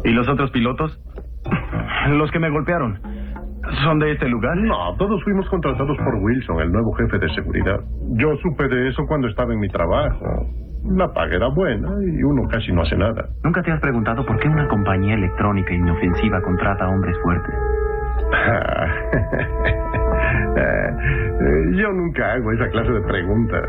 ¿Y los otros pilotos? Los que me golpearon. ¿Son de este lugar? No, todos fuimos contratados por Wilson, el nuevo jefe de seguridad. Yo supe de eso cuando estaba en mi trabajo. La paga era buena y uno casi no hace nada. ¿Nunca te has preguntado por qué una compañía electrónica inofensiva contrata a hombres fuertes? Yo nunca hago esa clase de preguntas.